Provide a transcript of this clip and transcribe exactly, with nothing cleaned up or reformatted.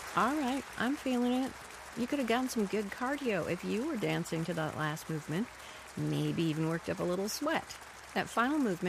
All right, I'm feeling it. You could have gotten some good cardio if you were dancing to that last movement. Maybe even worked up a little sweat. That final movement